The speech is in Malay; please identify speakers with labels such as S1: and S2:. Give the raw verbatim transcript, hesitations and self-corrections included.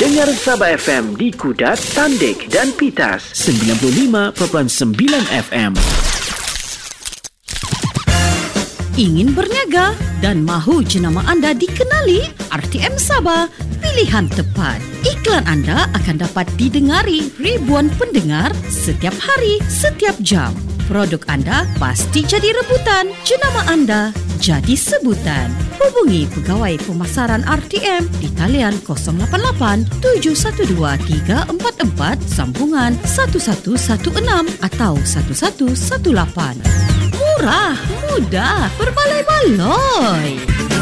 S1: Dengar Sabah F M di Kudat, Tandik dan Pitas sembilan puluh lima perpuluhan sembilan F M.
S2: Ingin berniaga dan mahu jenama anda dikenali? R T M Sabah, pilihan tepat. Iklan anda akan dapat didengari ribuan pendengar setiap hari, setiap jam. Produk anda pasti jadi rebutan. Jenama anda jadi sebutan. Hubungi Pegawai Pemasaran R T M di talian kosong lapan lapan tujuh satu dua tiga empat empat sambungan satu satu satu enam atau satu satu satu lapan. Murah, mudah, berbaloi-baloi.